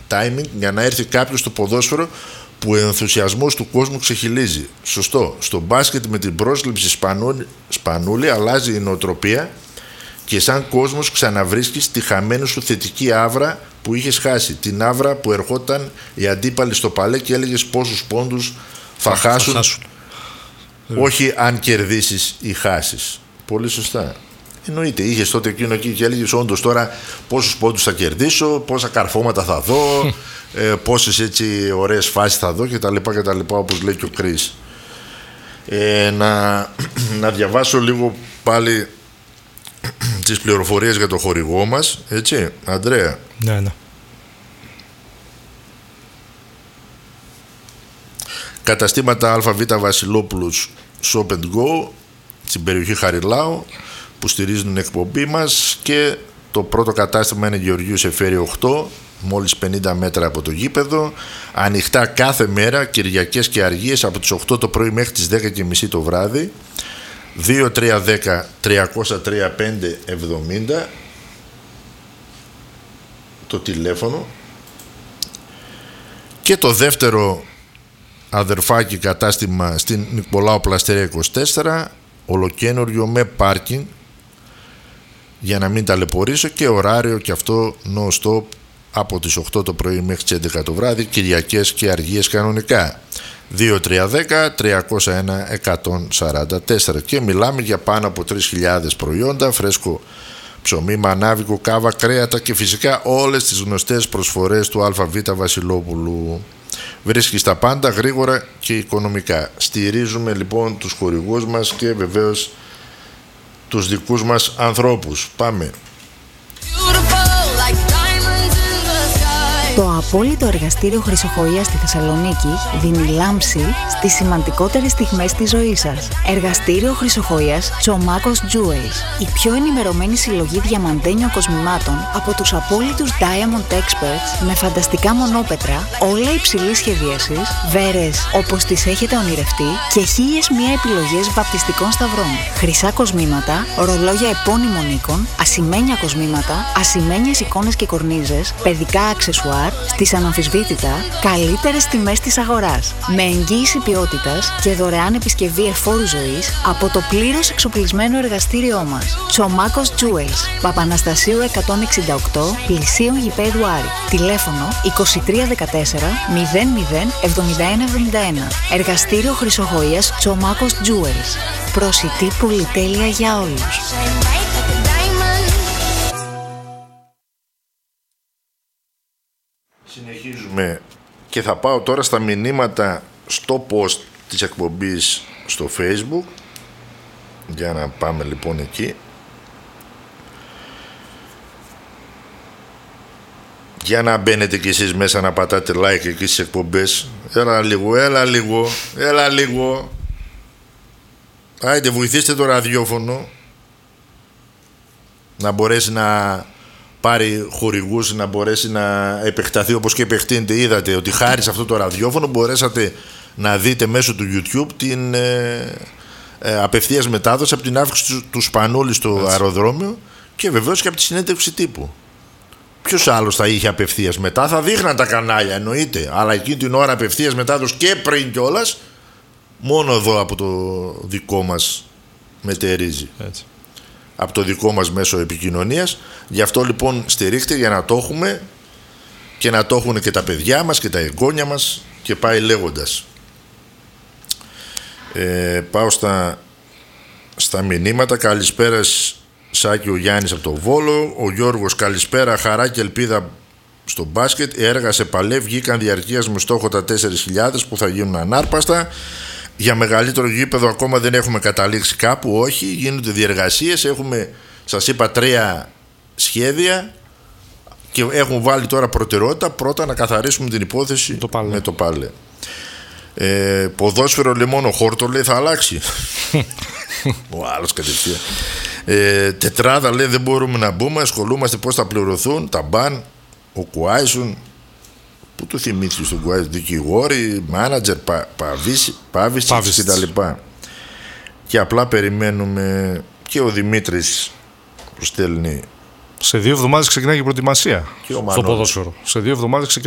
timing για να έρθει κάποιος στο ποδόσφαιρο που ο ενθουσιασμός του κόσμου ξεχυλίζει. Σωστό. Στο μπάσκετ με την πρόσληψη Σπανούλη αλλάζει η νοοτροπία και σαν κόσμος ξαναβρίσκεις τη χαμένη σου θετική άβρα που είχες χάσει. Την άβρα που ερχόταν οι αντίπαλοι στο παλέ και έλεγες πόσους πόντους θα χάσουν. Όχι αν κερδίσεις ή χάσεις. Πολύ σωστά. Εννοείται, είχες τότε εκείνο εκεί και έλεγες όντως τώρα πόσους πόντους θα κερδίσω, πόσα καρφώματα θα δω, πόσες έτσι ωραίες φάσεις θα δω κτλ. Όπως λέει και ο Κρίς. Να διαβάσω λίγο πάλι τις πληροφορίες για το χορηγό μας, έτσι, Ανδρέα. Ναι. Καταστήματα ΑΒ Βασιλόπουλος Shop & Go στην περιοχή Χαριλάου που στηρίζουν την εκπομπή μας, και το πρώτο κατάστημα είναι Γεωργίου Σεφέρη 8, μόλις 50 μέτρα από το γήπεδο, ανοιχτά κάθε μέρα, Κυριακές και Αργίες από τις 8 το πρωί μέχρι τις 10:30 το βράδυ. 2310 303 570 το τηλέφωνο. Και το δεύτερο αδερφάκι κατάστημα στην Νικολάου Πλαστέρια 24, ολοκένουργιο με πάρκινγκ, για να μην ταλαιπωρήσω, και ωράριο και αυτό non-stop από τις 8 το πρωί μέχρι τις 11 το βράδυ, Κυριακές και Αργίες κανονικά. 2310 301 144, και μιλάμε για πάνω από 3.000 προϊόντα, φρέσκο ψωμί, μανάβικο, κάβα, κρέατα και φυσικά όλες τις γνωστές προσφορές του ΑΒ Βασιλόπουλου. Βρίσκεις τα πάντα γρήγορα και οικονομικά. Στηρίζουμε λοιπόν τους χορηγούς μας και βεβαίως τους δικούς μας ανθρώπους. Πάμε. Το απόλυτο εργαστήριο Χρυσοχοΐας στη Θεσσαλονίκη δίνει λάμψη στις σημαντικότερες στιγμές της ζωής σας. Εργαστήριο Χρυσοχοΐας Τσομάκος Jewels. Η πιο ενημερωμένη συλλογή διαμαντένιων κοσμημάτων από τους απόλυτους Diamond Experts, με φανταστικά μονόπετρα, όλα υψηλής σχεδίασης, βέρες όπως τις έχετε ονειρευτεί και 1001 επιλογές βαπτιστικών σταυρών. Χρυσά κοσμήματα, ρολόγια επώνυμων οίκων, ασημένια κοσμήματα, ασημένιες εικόνες και κορνίζες, παιδικά αξεσουάρ στις αναμφισβήτητα καλύτερες τιμές της αγοράς. Με εγγύηση ποιότητας και δωρεάν επισκευή εφόρου ζωής από το πλήρως εξοπλισμένο εργαστήριό μας. Τσομάκος Jewels, Παπαναστασίου 168, πλησίον γηπέδου Άρη. Τηλέφωνο 2314 00 7171. Εργαστήριο Χρυσοχοΐας Τσομάκος Jewels. Προσιτή πολυτέλεια για όλους. Συνεχίζουμε και θα πάω τώρα στα μηνύματα στο post της εκπομπής στο Facebook, για να πάμε λοιπόν εκεί. Για να μπαίνετε κι εσείς μέσα, να πατάτε like εκεί στις εκπομπές. Έλα λίγο. Άιντε, βοηθήστε το ραδιόφωνο να μπορέσει να πάρει χορηγούς, να μπορέσει να επεκταθεί όπως και επεκτείνεται. Είδατε ότι χάρη σε αυτό το ραδιόφωνο μπορέσατε να δείτε μέσω του YouTube την απευθείας μετάδοση από την αύξηση του Σπανούλη στο αεροδρόμιο, και βεβαίως και από τη συνέντευξη τύπου. Ποιος άλλος θα είχε απευθείας μετά? Θα δείχναν τα κανάλια, εννοείται, αλλά εκείνη την ώρα απευθείας μετάδοση και πριν κιόλας μόνο εδώ από το δικό μας μετερίζει. Έτσι. Από το δικό μας μέσο επικοινωνίας. Γι' αυτό λοιπόν στηρίχτε, για να το έχουμε και να το έχουν και τα παιδιά μας και τα εγγόνια μας, και πάει λέγοντας. Πάω στα μηνύματα. Καλησπέρα Σάκη, ο Γιάννης από το Βόλο. Ο Γιώργος, καλησπέρα, χαρά και ελπίδα στο μπάσκετ. Έργα σε παλέ βγήκαν διαρκείας με στόχο τα 4.000 που θα γίνουν ανάρπαστα. Για μεγαλύτερο γήπεδο ακόμα δεν έχουμε καταλήξει κάπου, όχι, γίνονται διεργασίες. Έχουμε, σας είπα, 3 σχέδια και έχουν βάλει τώρα προτεραιότητα πρώτα να καθαρίσουμε την υπόθεση με το Πάλε. Ποδόσφαιρο Λεμόνο Χόρτο, λέει, θα αλλάξει. Ο άλλος κατευθείαν. Τετράδα, λέει, δεν μπορούμε να μπούμε, ασχολούμαστε πώς θα πληρωθούν τα μπαν. Ο Κουάισον, πού του θυμήθηκε στον Κουάισον, δικηγόροι, μάνατζερ, Πάβησης και τα λοιπά. Και απλά περιμένουμε. Και ο Δημήτρης που στέλνει. Σε 2 εβδομάδες ξεκινάει η προετοιμασία στο ποδόσφαιρο. Σε 2 εβδομάδες ξεκινάει.